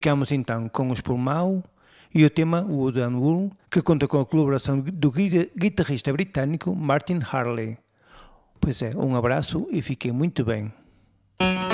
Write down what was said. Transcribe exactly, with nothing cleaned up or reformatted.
Ficamos então com os Pulmau e o tema Wood and Wool, que conta com a colaboração do guitarrista britânico Martin Harley. Pois é, um abraço e fiquem muito bem.